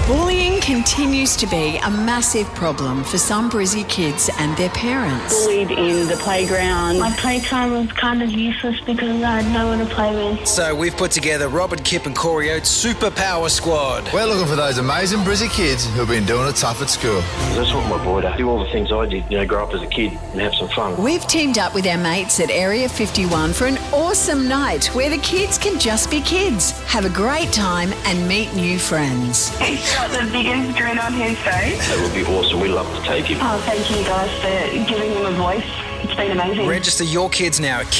Bullying continues to be a massive problem for some Brizzy kids and their parents. Bullied in the playground. My playtime was kind of useless because I had no one to play with. So we've put together Robert, Kip and Corey Oates' Super Power Squad. We're looking for those amazing Brizzy kids who've been doing it tough at school. That's what my boy does. Do all the things I did, grow up as a kid and have some fun. We've teamed up with our mates at Area 51 for an awesome night where the kids can just be kids, have a great time and meet new friends. He's got the biggest grin on his face. That would be awesome. We'd love to take him. Oh, thank you guys for giving him a voice. It's been amazing. Register your kids now at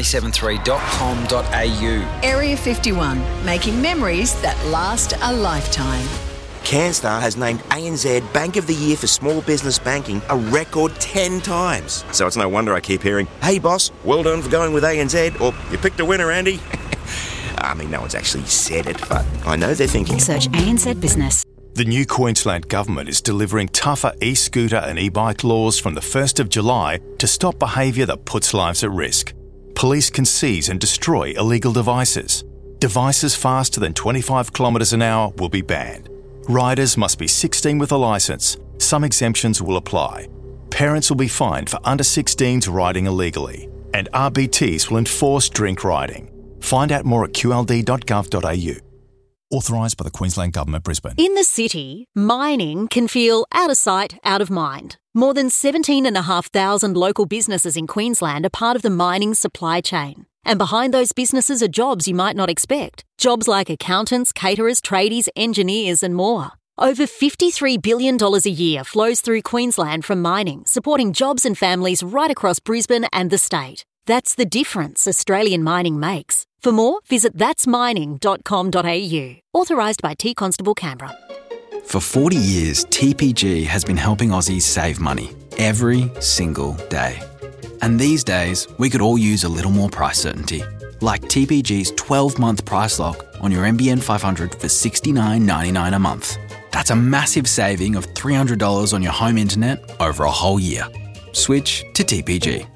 kiss973.com.au. Area 51, making memories that last a lifetime. CanStar has named ANZ Bank of the Year for Small Business Banking a record 10 times. So it's no wonder I keep hearing, "Hey boss, well done for going with ANZ," or "You picked a winner, Andy." I mean, no one's actually said it, but I know they're thinking. Search ANZ Business. The new Queensland Government is delivering tougher e-scooter and e-bike laws from the 1st of July to stop behaviour that puts lives at risk. Police can seize and destroy illegal devices. Devices faster than 25 kilometres an hour will be banned. Riders must be 16 with a licence. Some exemptions will apply. Parents will be fined for under 16s riding illegally. And RBTs will enforce drink riding. Find out more at qld.gov.au. Authorised by the Queensland Government, Brisbane. In the city, mining can feel out of sight, out of mind. More than 17,500 local businesses in Queensland are part of the mining supply chain. And behind those businesses are jobs you might not expect. Jobs like accountants, caterers, tradies, engineers and more. Over $53 billion a year flows through Queensland from mining, supporting jobs and families right across Brisbane and the state. That's the difference Australian mining makes. For more, visit that'smining.com.au. Authorised by T Constable Canberra. For 40 years, TPG has been helping Aussies save money every single day. And these days, we could all use a little more price certainty. Like TPG's 12-month price lock on your NBN 500 for $69.99 a month. That's a massive saving of $300 on your home internet over a whole year. Switch to TPG.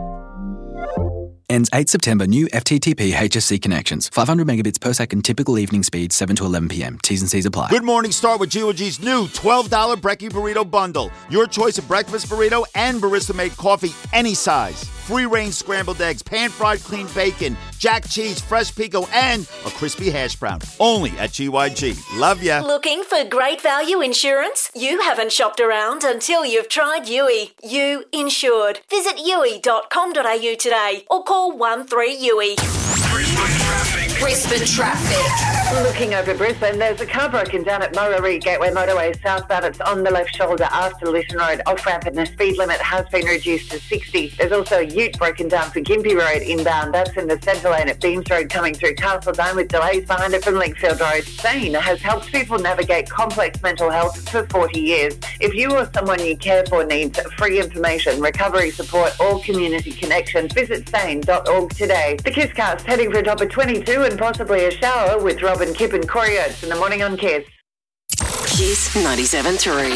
Ends 8 September. New FTTP HSC connections. 500 megabits per second. Typical evening speed 7 to 11 p.m. T's and C's apply. Good morning. Start with GOG's new $12 Brekkie Burrito Bundle. Your choice of breakfast burrito and barista-made coffee, any size. Free-range scrambled eggs, pan-fried clean bacon, jack cheese, fresh pico, and a crispy hash brown. Only at GYG. Love ya. Looking for great value insurance? You haven't shopped around until you've tried Yui. You insured. Visit yui.com.au today or call 13-YUI. Brisbane traffic. Looking over Brisbane, there's a car broken down at Murray Gateway Motorway southbound. It's on the left shoulder after Lytton Road. Off-ramp and the speed limit has been reduced to 60. There's also a ute broken down for Gympie Road inbound. That's in the centre lane at Beams Road coming through Castletown with delays behind it from Linkfield Road. Sane has helped people navigate complex mental health for 40 years. If you or someone you care for needs free information, recovery support or community connection, visit sane.org today. The KISScast heading for a top of 22 and possibly a shower with Robin, Kip and Corey Oates in the morning on KISS. KISS 97.3.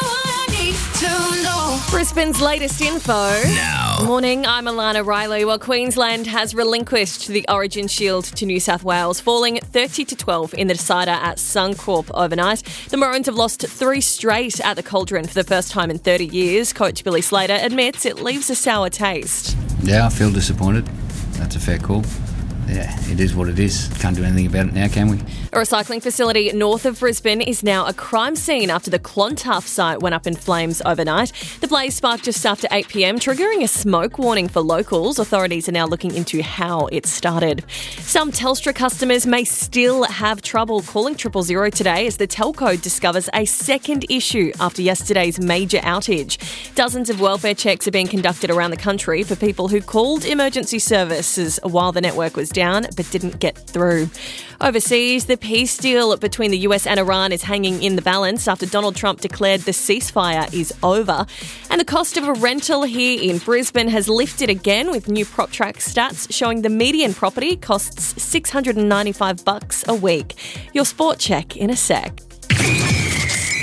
Brisbane's latest info. Now. Morning, I'm Alana Riley. Well, Queensland has relinquished the Origin Shield to New South Wales, falling 30-12 in the decider at Suncorp overnight. The Maroons have lost 3 straight at the Cauldron for the first time in 30 years. Coach Billy Slater admits it leaves a sour taste. Yeah, I feel disappointed. That's a fair call. Yeah, it is what it is. Can't do anything about it now, can we? A recycling facility north of Brisbane is now a crime scene after the Clontarf site went up in flames overnight. The blaze sparked just after 8 p.m, triggering a smoke warning for locals. Authorities are now looking into how it started. Some Telstra customers may still have trouble calling 000 today as the telco discovers a second issue after yesterday's major outage. Dozens of welfare checks are being conducted around the country for people who called emergency services while the network was down but didn't get through. Overseas, the peace deal between the US and Iran is hanging in the balance after Donald Trump declared the ceasefire is over. And the cost of a rental here in Brisbane has lifted again, with new PropTrack stats showing the median property costs $695 a week. Your sport check in a sec.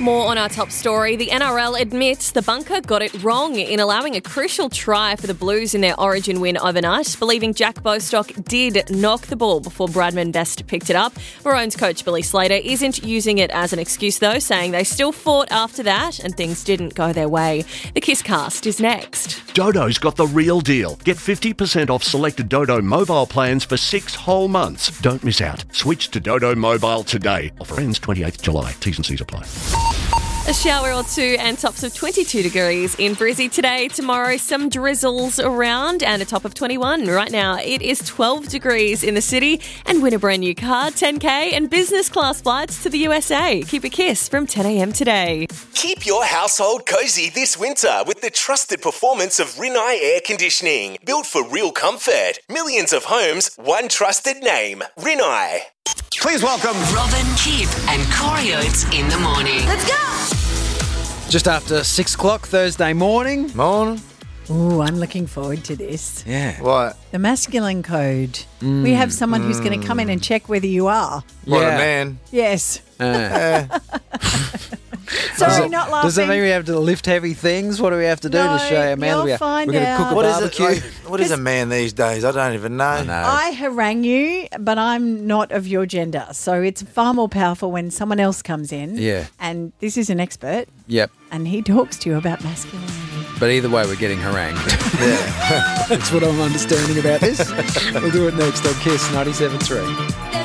More on our top story. The NRL admits the bunker got it wrong in allowing a crucial try for the Blues in their Origin win overnight, believing Jack Bostock did knock the ball before Bradman Best picked it up. Maroons coach Billy Slater isn't using it as an excuse, though, saying they still fought after that and things didn't go their way. The Kiss Cast is next. Dodo's got the real deal. Get 50% off selected Dodo mobile plans for 6 whole months. Don't miss out. Switch to Dodo Mobile today. Offer ends 28th July. T's and C's apply. A shower or two and tops of 22 degrees in Brizzy today. Tomorrow, some drizzles around and a top of 21. Right now, it is 12 degrees in the city. And win a brand new car, 10K, and business class flights to the USA. Keep a kiss from 10 a.m. today. Keep your household cozy this winter with the trusted performance of Rinnai Air Conditioning. Built for real comfort. Millions of homes, one trusted name. Rinnai. Please welcome Robin, Kip and Corey Oates in the morning. Let's go! just after 6 o'clock Thursday morning. Ooh, I'm looking forward to this. Yeah. What? The masculine code. We have someone who's going to come in and check whether you are. What, a man? Yes. Sorry, not laughing. Does that mean we have to lift heavy things? What do we have to do to show our man? You'll find we're going to cook a barbecue. What is a man these days? I don't even know. I harangue you, but I'm not of your gender. So it's far more powerful when someone else comes in. Yeah. And this is an expert. Yep. And he talks to you about masculinity. But either way, we're getting harangued. Yeah. That's what I'm understanding about this. We'll do it next on Kiss 97.3.